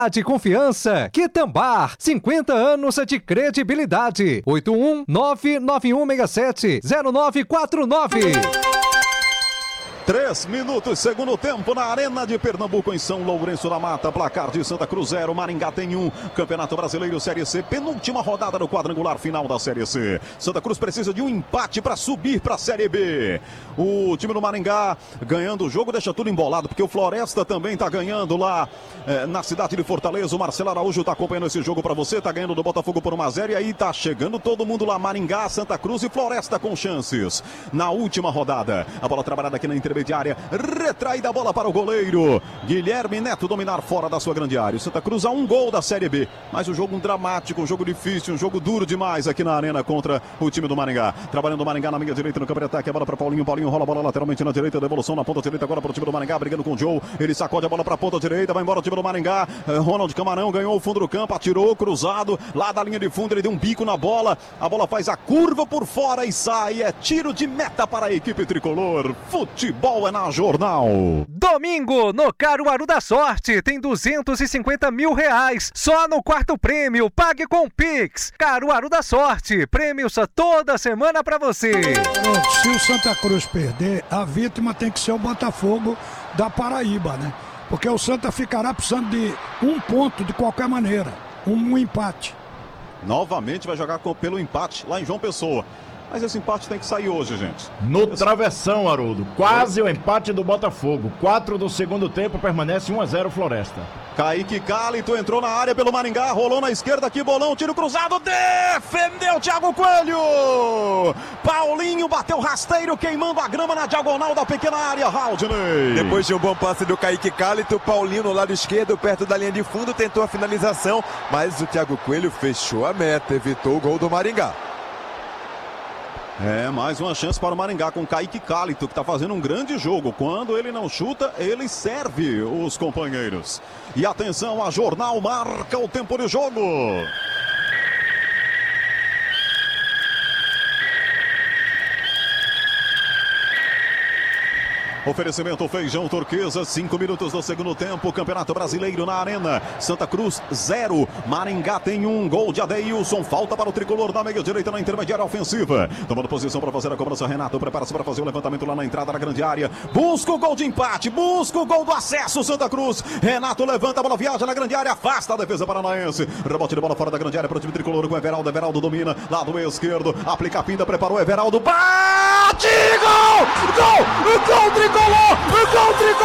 De confiança, Quitambar, 50 anos de credibilidade. 81991670949. 3 minutos, segundo tempo na Arena de Pernambuco, em São Lourenço da Mata. Placar de Santa Cruz 0, Maringá tem 1. Campeonato Brasileiro Série C, penúltima rodada do quadrangular final da Série C. Santa Cruz precisa de um empate para subir para a Série B. O time do Maringá ganhando o jogo deixa tudo embolado, porque o Floresta também está ganhando lá na cidade de Fortaleza. O Marcelo Araújo está acompanhando esse jogo para você, está ganhando do Botafogo por 1-0. E aí está chegando todo mundo lá, Maringá, Santa Cruz e Floresta com chances. Na última rodada, a bola trabalhada aqui na intermediária, retraída a bola para o goleiro Guilherme Neto dominar fora da sua grande área. O Santa Cruz a um gol da Série B, mas um jogo dramático, um jogo difícil, um jogo duro demais aqui na Arena contra o time do Maringá. Trabalhando o Maringá na meia direita no campo de ataque, a bola para Paulinho rola a bola lateralmente na direita, devolução na ponta direita agora para o time do Maringá, brigando com o Joe, ele sacode a bola para a ponta direita, vai embora o time do Maringá. Ronald Camarão ganhou o fundo do campo, atirou cruzado lá da linha de fundo, ele deu um bico na bola, a bola faz a curva por fora e sai, é tiro de meta para a equipe tricolor. Futebol é na Jornal. Domingo, no Caruaru da Sorte, tem 250 mil reais. Só no quarto prêmio, pague com Pix. Caruaru da Sorte, prêmios toda semana pra você. Se o Santa Cruz perder, a vítima tem que ser o Botafogo da Paraíba, né? Porque o Santa ficará precisando de um ponto de qualquer maneira, um empate. Novamente vai jogar pelo empate lá em João Pessoa. Mas esse empate tem que sair hoje, gente. No travessão, Haroldo. Quase o empate do Botafogo. 4 do segundo tempo, permanece 1-0 Floresta. Kaique Cálito entrou na área pelo Maringá, rolou na esquerda aqui, bolão, tiro cruzado, defendeu Thiago Coelho. Paulinho bateu rasteiro, queimando a grama na diagonal da pequena área, Haldney. Depois de um bom passe do Kaique Cálito, Paulinho no lado esquerdo, perto da linha de fundo, tentou a finalização, mas o Thiago Coelho fechou a meta, evitou o gol do Maringá. Mais uma chance para o Maringá com Kaique Cálito, que está fazendo um grande jogo. Quando ele não chuta, ele serve os companheiros. E atenção, a Jornal marca o tempo de jogo. Oferecimento Feijão Turquesa, 5 minutos do segundo tempo, Campeonato Brasileiro na Arena. Santa Cruz 0, Maringá tem 1, gol de Adeilson, falta para o tricolor na meia direita na intermediária ofensiva. Tomando posição para fazer a cobrança, Renato prepara-se para fazer o levantamento lá na entrada da grande área. Busca o gol de empate, busca o gol do acesso, Santa Cruz. Renato levanta, a bola viaja na grande área, afasta a defesa paranaense. Rebote de bola fora da grande área para o time tricolor com o Everaldo. Everaldo domina, lado esquerdo, aplica a pinta, preparou Everaldo, bate! Gol! Gol! Gol tricolor! Gol tricolor!